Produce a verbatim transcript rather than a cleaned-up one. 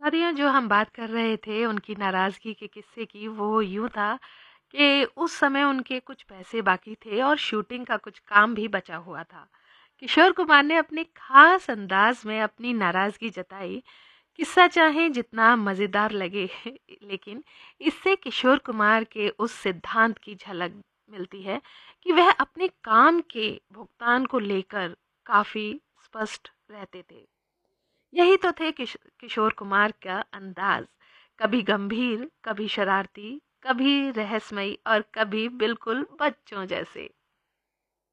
और ये जो हम बात कर रहे थे उनकी नाराज़गी के किस्से की, वो यूँ था कि उस समय उनके कुछ पैसे बाकी थे और शूटिंग का कुछ काम भी बचा हुआ था। किशोर कुमार ने अपने खास अंदाज में अपनी नाराज़गी जताई। किस्सा चाहे जितना मज़ेदार लगे लेकिन इससे किशोर कुमार के उस सिद्धांत की झलक मिलती है कि वह अपने काम के भुगतान को लेकर काफ़ी स्पष्ट रहते थे। यही तो थे किश किशोर कुमार का अंदाज़, कभी गंभीर, कभी शरारती, कभी रहस्यमयी और कभी बिल्कुल बच्चों जैसे।